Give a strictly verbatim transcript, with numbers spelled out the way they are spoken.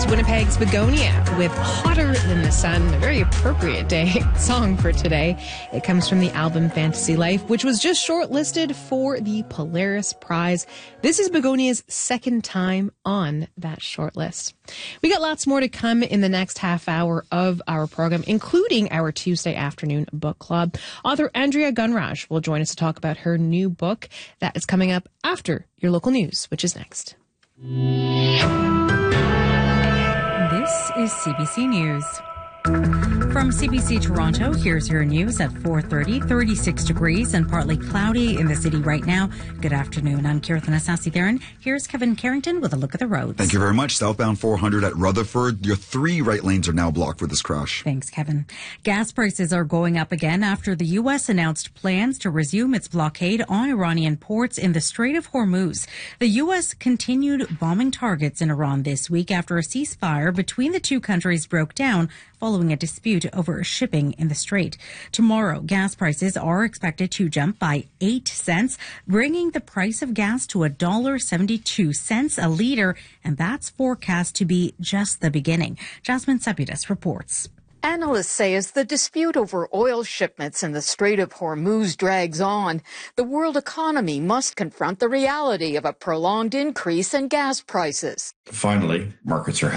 Winnipeg's Begonia with Hotter Than the Sun, a very appropriate day song for today. It comes from the album Fantasy Life, which was just shortlisted for the Polaris Prize. This is Begonia's second time on that shortlist. We got lots more to come in the next half hour of our program, including our Tuesday afternoon book club. Author Andrea Gunraj will join us to talk about her new book that is coming up after your local news, which is next. This is C B C News. From C B C Toronto, here's your news at four thirty, thirty-six degrees and partly cloudy in the city right now. Good afternoon. I'm Kirthan Asasi-Theron. Here's Kevin Carrington with a look at the roads. Thank you very much. Southbound four hundred at Rutherford. Your three right lanes are now blocked for this crash. Thanks, Kevin. Gas prices are going up again after the U S announced plans to resume its blockade on Iranian ports in the Strait of Hormuz. The U S continued bombing targets in Iran this week after a ceasefire between the two countries broke down following a dispute over shipping in the strait. Tomorrow, gas prices are expected to jump by eight cents, bringing the price of gas to one dollar and seventy-two cents a litre, and that's forecast to be just the beginning. Jasmine Sepidus reports. Analysts say as the dispute over oil shipments in the Strait of Hormuz drags on, the world economy must confront the reality of a prolonged increase in gas prices. Finally, markets are